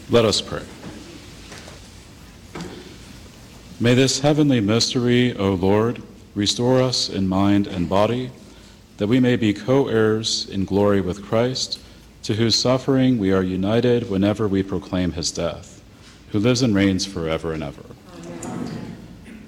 Let us pray. May this heavenly mystery, O Lord, restore us in mind and body, that we may be co-heirs in glory with Christ, to whose suffering we are united whenever we proclaim his death, who lives and reigns forever and ever.